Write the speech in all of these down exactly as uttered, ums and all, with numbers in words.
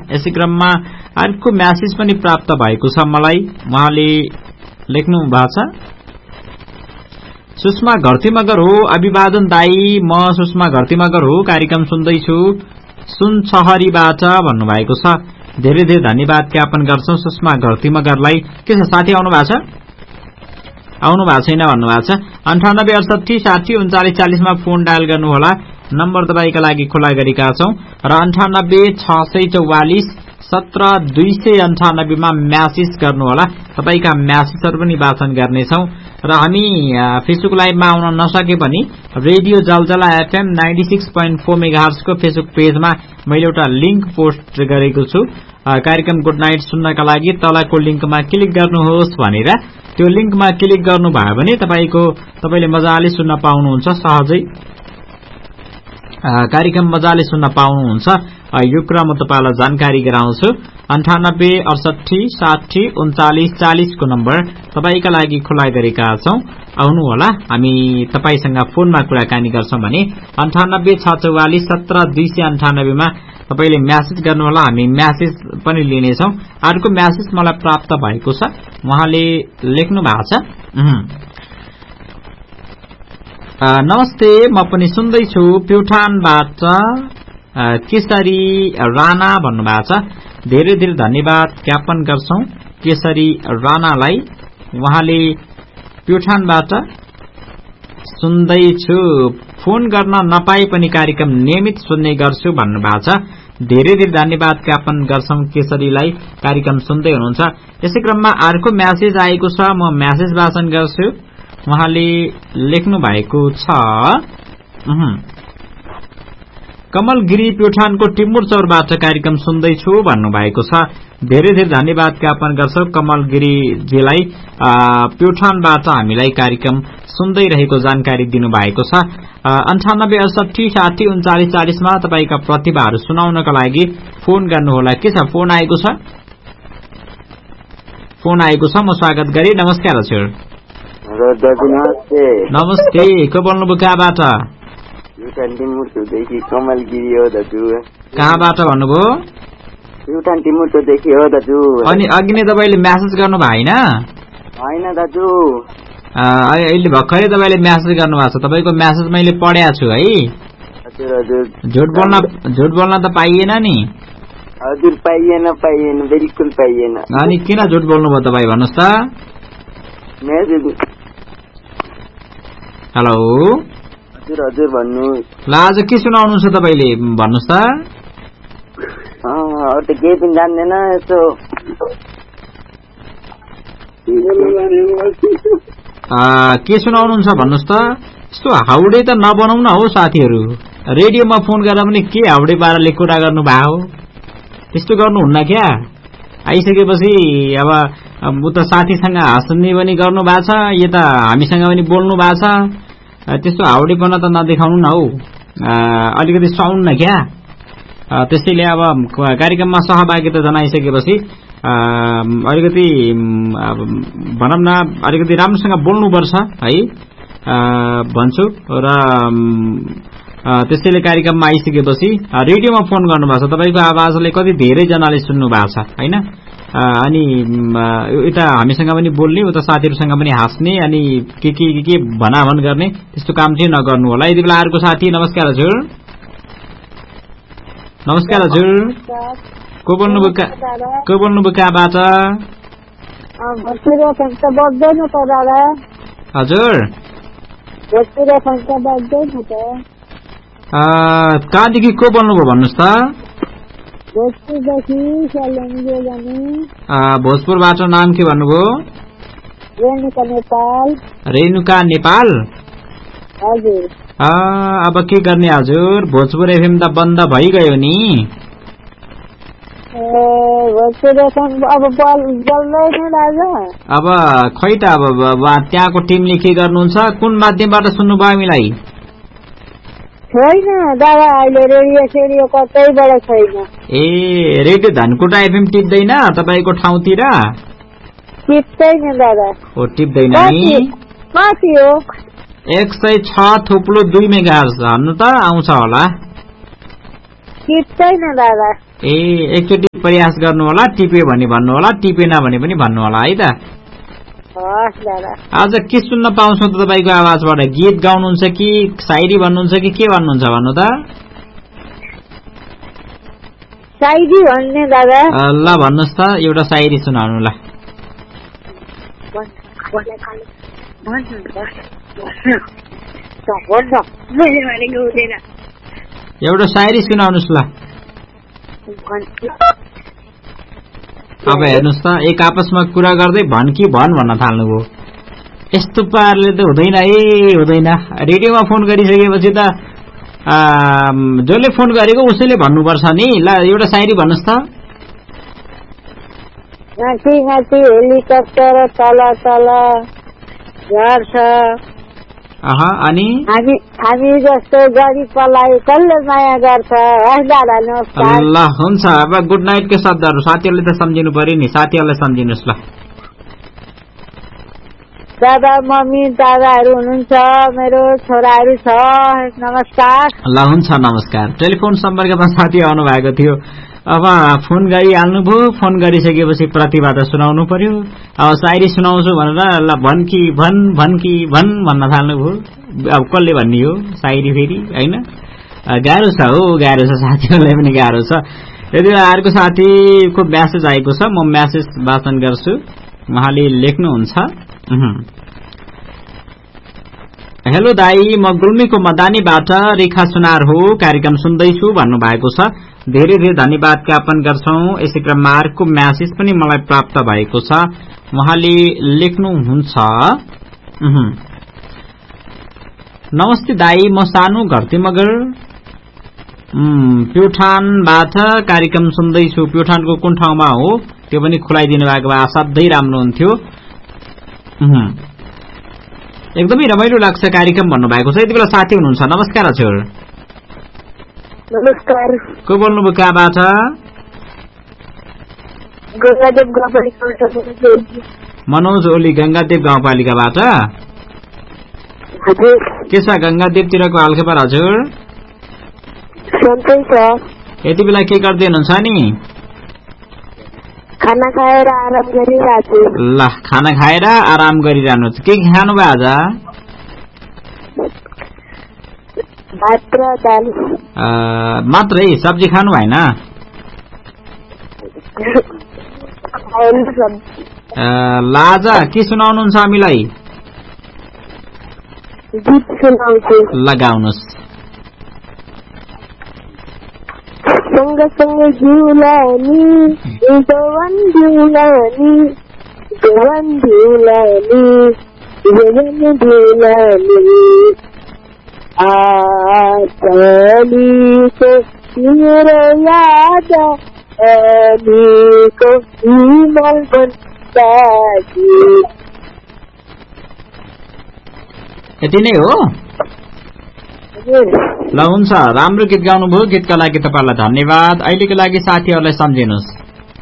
यसै क्रममा अर्को म्यासेज पनि प्राप्त भएको छ मलाई। उहाँले लेख्नु भएको छ, सुषमा घरतीमगर हो, अभिवादन दाई, म सुषमा घरतीमगर हो, कार्यक्रम सुन्दैछु सुनछहरीबाट भन्नुभएको छ। धेरै धेरै धन्यवाद ज्ञापन गर्छौं सुषमा घरतीमगरलाई। के छ साथी, आउनु भएको छ? आउनु भएको छैन भन्नुभएको छ। अन्ठानब्बे अडसठी साठी उन्चालिस चालिसमा फोन डायल गर्नुहोला, नम्बर तपाईका लागि खुला गरेका छौं। र अन्ठानब्बे छ सय चौवालिस सत्र दुई सय अन्ठानब्बेमा म्यासेज गर्नुहोला, तपाईका म्यासेजहरू पनि वाचन गर्नेछौं। र हामी फेसबुक लाइभमा आउन नसके पनि रेडियो जलजला FM ninety six point four megahertz को फेसबुक पेजमा मैले एउटा लिंक पोस्ट गरेको छु, कार्यक्रम गुड नाइट सुन्नका लागि तलको लिंकमा क्लिक गर्नुहोस् भनेर। त्यो लिंकमा क्लिक गर्नुभयो भने तपाईको तपाईले मजाले सुन्न पाउनुहुन्छ, सहजै कार्यक्रम मजाले सुन्न पाउनुहुन्छ। यो कुरा म तपाईलाई जानकारी गराउँछु। अन्ठानब्बे अडसठी साठी उन्चालिस चालिस को नम्बर तपाईका लागि खुला गरेका छौं, आउनु होला, हामी तपाईसँग फोनमा कुराकानी गर्छौं भने अन्ठानब्बे छ चौवालिस सत्र दुई सय अन्ठानब्बेमा तपाईले म्यासेज गर्नुहोला, हामी म्यासेज पनि लिनेछौं। अर्को म्यासेज मलाई प्राप्त भएको छ, उहाँले लेख्नु भएको छ, नमस्ते, म पनि सुन्दैछु प्युठानबाट केशरी राणा भन्नुभएको छ। धेरै धेरै धन्यवाद ज्ञापन गर्छौं केशरी राणालाई। उहाँले प्युठानबाट सुन्दैछु, फोन गर्न नपाए पनि कार्यक्रम नियमित सुन्ने गर्छु भन्नुभएको छ। धेरै धेरै धन्यवाद ज्ञापन गर्छौं केशरीलाई, कार्यक्रम सुन्दै हुनुहुन्छ। यसै क्रममा अर्को म्यासेज आएको छ, म म्यासेज वाचन गर्छु। उहाँले लेख्नु भएको छ, कमलगिरी प्युठानको टिमुर चौरबाट कार्यक्रम सुन्दैछु भन्नुभएको छ। धेरै धेरै धन्यवाद ज्ञापन गर्छौं कमलगिरीजीलाई, प्युठानबाट हामीलाई कार्यक्रम सुन्दै रहेको जानकारी दिनुभएको छ। अन्ठानब्बे अडसठी साठी उन्चालिस चालिसमा तपाईका प्रतिभाहरू सुनाउनका लागि फोन गर्नुहोला। के छ, फोन आएको छ? फोन आएको छ, म स्वागत गरे। नमस्कार हजुर। नमस्ते। नमस्ते, को बोल्नुभयो, कहाँबाट? कमलगिरी हो दाजु। कहाँबाट भन्नुभयो? प्युठान टिमुरदेखि हो दाजु। अनि अघि नै तपाईले म्यासेज गर्नु भएन? होइन दाजु, अहिले भर्खरै तपाईले म्यासेज गर्नुभएको छ, तपाईको म्यासेज मैले पढेको छु है। हजुर हजुर। झुट बोल्न झुट बोल्न त पाइएन नि? हजुर, पाइएन पाइएन, बिल्कुल पाइएन। अनि किन झुट बोल्नुभयो तपाई भन्नुस् त? हेलो हजुर हजुर भन्नुहोस्। ल आज के सुनाउनुहुन्छ तपाईले भन्नुस् त? अँ त केही पनि जान्दैन, यसो के सुनाउनुहुन्छ भन्नुस् त? यस्तो हाउडे त नबनाउन हो साथीहरू, रेडियोमा फोन गरेर पनि के हाउडे पाराले कुरा गर्नु भयो, त्यस्तो गर्नुहुन्न क्या। आइसकेपछि अब उता साथीसँग हाँस्ने पनि गर्नु भएको छ, यता हामीसँग पनि बोल्नु भएको छ, त्यस्तो हाउडेपना त नदेखाउनु न हौ, अलिकति सुहाउनु न क्या। त्यसैले अब कार्यक्रममा सहभागिता जनाइसकेपछि अलिकति भनौँ न अलिकति राम्रोसँग बोल्नुपर्छ है भन्छु। र त्यसैले कार्यक्रममा आइसकेपछि रेडियोमा फोन गर्नुभएको छ, तपाईको आवाजले कति धेरै जनाले सुन्नु भएको छ हैन। अनि यता हामीसँग पनि बोल्ने, उता साथीहरुसँग पनि हाँस्ने, अनि के के के के भनाभन गर्ने, त्यस्तो काम चाहिँ नगर्नु होला। यति बेला अर्को साथी। नमस्कार हजुर। नमस्कार हजुर, को बोल्नुभयो? को बोल्नुभयो कहाँबाट? हजुर कहाँदेखि को बोल्नुभयो भन्नुहोस् त? भोजपुरबाट। नाम के भन्नुभयो? रेणुका नेपाल। रेणुका नेपाल। हजुर। अब के गर्ने हजुर, भोजपुर एफएम त बन्द भइगयो नि। अब खै त अब त्यहाँको टिमले के गर्नुहुन्छ? कुन माध्यमबाट सुन्नुभयो हामीलाई? छैन दादा, अहिले रेडियो सेडियो कतैबाट छैन। ए रेडियो धनकुटा एफएम टिप्दैन तपाईको ठाउँतिर? टिप्दैन दादा। ओ टिप्दैन नि? कति हो? एक सय छ थुप्लो दुई मेगाहर्ज भन्नु त आउँछ होला। टिप्दैन दादा। ए एकचोटि प्रयास गर्नु होला, टिप्यो भने भन्नु होला, टिपेन भने पनि भन्नु होला है त। हस् दादा। आज के सुन्न पाउँछौ त तपाईको आवाजबाट? गीत गाउनुहुन्छ कि शायरी भन्नुहुन्छ कि के भन्नुहुन्छ भन्नु त? शायरी भन्ने दादा। ल भन्नुस् त, एउटा शायरी सुनाउनु ल। एउटा शायरी सुनाउनुस् ल। अब हेर्नुहोस् त, एक आपसमा कुरा गर्दै भन कि भन भन्न थाल्नुभयो। यस्तो पाराले त हुँदैन है, हुँदैन। रेडियोमा फोन गरिसकेपछि त जसले फोन गरेको उसैले भन्नुपर्छ नि। ल एउटा शायरी भन्नुहोस् त। माथि माथि हेलिकप्टर तल तल झर्छ, अनि हामी हामी जस्तो गरिबलाई कसले माया गर्छ। हस् दादा नमस्कार। ल हुन्छ। अब गुड नाइटको शब्दहरू साथीहरूले त सम्झिनु पर्यो नि, साथीहरूलाई सम्झिनुहोस् ल। दादा मम्मी दादाहरू हुनुहुन्छ, मेरो छोराहरू छ। नमस्कार। ल हुन्छ नमस्कार। टेलिफोन सम्पर्कमा साथी आउनु भएको थियो। अब फोन गरिहाल्नुभयो, फोन गरिसकेपछि प्रतिभा त सुनाउनु पर्यो। अब शायरी सुनाउँछु भनेर ल भन कि भन भन कि भन भन्न थाल्नुभयो। अब कसले भन्ने हो शायरी फेरि, होइन? गाह्रो छ हो, गाह्रो छ, साथीहरूलाई पनि गाह्रो छ। यदि अर्को साथीको म्यासेज आएको छ, म म्यासेज वाचन गर्छु। उहाँले लेख्नुहुन्छ, हेलो दाई, म गुल्मीको मदानीबाट रेखा सुनार हो, कार्यक्रम सुन्दैछु भन्नुभएको छ। धेरै धेरै धन्यवाद ज्ञापन गर्छौं। यसै क्रममा अर्को म्यासेज पनि मलाई प्राप्त भएको छ। उहाँले लेख्नुहुन्छ, नमस्ते दाई, म सानो घरती मगर प्युठानबाट कार्यक्रम सुन्दैछु। प्युठानको कुन ठाउँमा हो त्यो पनि खुलाइदिनु भएको भए असाध्यै राम्रो हुन्थ्यो। एकदमै रमाइलो लाग्छ कार्यक्रम भन्नुभएको छ। यति बेला साथी हुनुहुन्छ। नमस्कार हजुर। नमस्कार। को बोल्नुभयो, कहाँबाट? मनोज ओली, गंगादेव गाउँपालिकाबाट। के छ गंगादेवतिरको हालखबर हजुर? यति बेला के गर्दै हुनुहुन्छ नि? खाना खाएर आराम गरिरहेको छु। ल खाना खाएर आराम गरिरहनु। के खानु भयो आज? भात र दाल मात्रै, सब्जी खानु भएन? लाजा के सुनाउनुहुन्छ हामीलाई? गीत सुनाउँछु। लगाउनुहोस्। सँगसँगै झुलानी जवान झुलानी जवान झुलानी जवान झुलानी आलीको मेरो याद अलीको हिमल बन्दाजी। यति नै हो? ल हुन्छ, राम्रो गीत गाउनुभयो। गीतका लागि तपाईलाई धन्यवाद। अहिलेको लागि साथीहरूलाई सम्झिनुहोस्।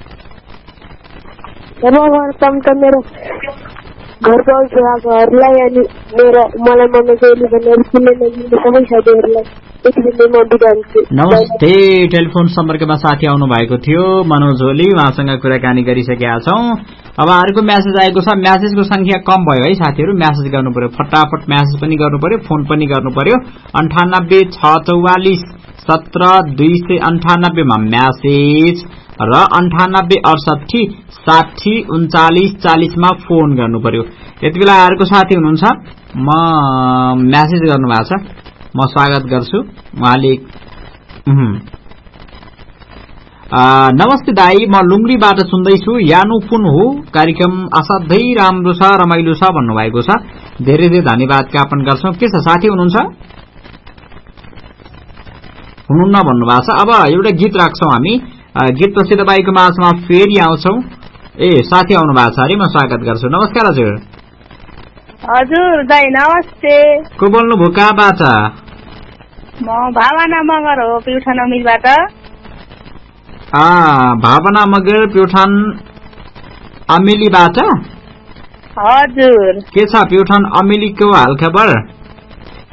सर्वप्रथम त मेरो घरको घरलाई अनि मेरो मलाई मम्मी जोली भनेर सुन्ने सबै साथीहरूलाई नमस्ते। टेलिफोन सम्पर्कमा साथी आउनु भएको थियो मनोज ओली, उहाँसँग कुराकानी गरिसकेका छौं। अब अर्को म्यासेज आएको छ। म्यासेजको संख्या कम भयो है साथीहरू, म्यासेज गर्नु पर्यो, फटाफट म्यासेज पनि गर्नु पर्यो, फोन पनि गर्नु पर्यो। अन्ठानब्बे छ चौवालिस सत्र दुई सय अन्ठानब्बेमा म्यासेज र अन्ठानब्बे अडसठी साठी उन्चालिस चालिसमा फोन गर्नु पर्यो। यति बेला अर्को साथी हुनुहुन्छ, म म्यासेज गर्नु भएको छ, म स्वागत गर्छु। उहाँले नमस्ते दाई, म लुङ्ग्रीबाट सुन्दैछु, यानु पुन हो, कार्यक्रम असाध्यै राम्रो छ, रमाइलो छ भन्नुभएको छ। धेरै धेरै धन्यवाद ज्ञापन गर्छौं। के छ साथी हुनुहुन्छ? हुनुहुन्न भन्नुभएको छ। अब एउटा गीत राख्छौं हामी, गीतपछि तपाईको माझमा फेरि आउँछौं। ए साथी आउनु भएको छ अरे, म स्वागत गर्छु। नमस्कार हजुर। हजुर दाई नमस्ते। को बोल्नुभयो, कहाँबाट? म भावना मगर हो, प्युठान अमिलबाट। आ भावना मगर, प्युठान अमिलीबाट। हजुर। के छ प्युठान अमिलीको हालखबर?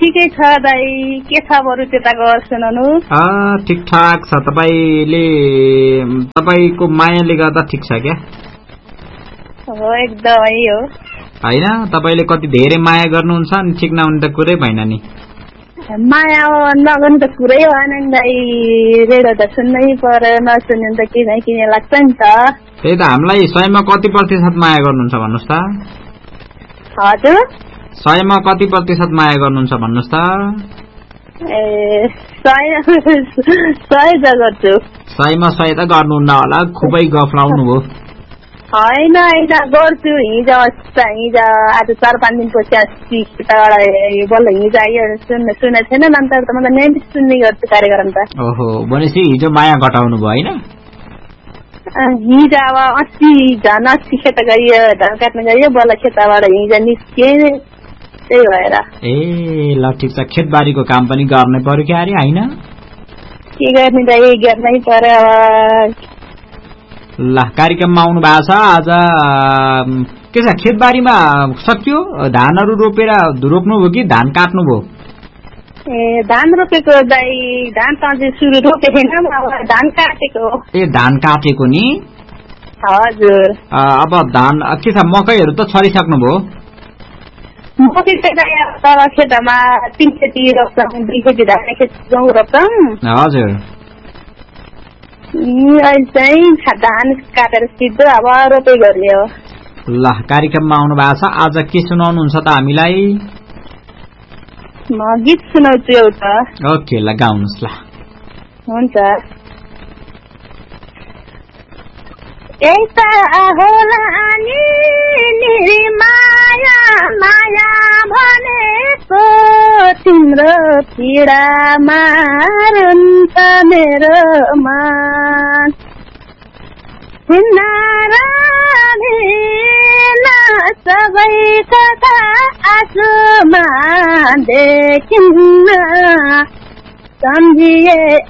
ठिकै छ दाइ, के छ बरु त्यताको सुनाउनु? ठिकठाक छ। तपाईँले तपाईँको मायाले गर्दा ठिक छ क्या? हो एकदमै हो। होइन तपाईँले कति धेरै माया गर्नुहुन्छ अनि ठिक नहुने त कुरै भएन नि। माया नगर्नु त कुरै भएन नि दाइ, रेडियो त सुन्नै पर्यो, नसुन्यो त किन किन लाग्छ नि त। त्यही त, हामीलाई सयमा कति प्रतिशत माया गर्नुहुन्छ भन्नुहोस् त? हजुर सयमा कति प्रतिशत माया गर्नुहुन्छ भन्नुहोस् त? ए सय सय गर्छु। सयमा सय त गर्नुहुन्न होला, खुबै गफ लाउनु भयो। होइन होइन गर्छु, हिजो हिजो आज चार पाँच दिन पछि बल्ल हिजो आयो सुन्न सुनेको छैन, नन्तर त म त नियमित सुन्ने गर्छु कार्यक्रम त। ओहो, भनेपछि हिजो माया घटाउनु भयो होइन? हिजो अब अस्सी झन् अस्सी खेत गरियो, धान काट्न गयो, बल्ल खेतबाट हिजो निस्के, त्यही भएर। ए ल ठिक छ, खेतबारीको काम पनि गर्नै पर्यो क्या अरे होइन? के गर्ने त यही गर्नै पर्यो अब। ल कार्यक्रममा आउनु भएको छ आज, के छ खेतबारीमा सक्यो? धानहरू रोपेर रोप्नुभयो कि धान काट्नुभयो? ए धान रोपेको दाइ, धान त अझै सुरु रोपेको छैन, धान काटेको। ए धान काटेको नि? हजुर। अब धान के छ मकैहरू त छरिसक्नुभयो? मकै चाहिँ तल खेतमा तिन खेती रोप्छौँ, दुई खेती धान खेती गहुँ रोप्छौँ। हजुर। अहिले चाहिँ धान काटेर सिधो अब रोपे गर्ने हो। ल कार्यक्रममा आउनु भएको छ आज, के सुनाउनुहुन्छ त हामीलाई? म गीत सुनाउँछु एउटा। ओके ल गाउनुहोस् ल। हुन्छ। यता होला नि माया माया भनेको तिम्रो पीडा मारुन्छ मेरो मन, सबै कथा आँसुमा देखिन्न, सम्झिए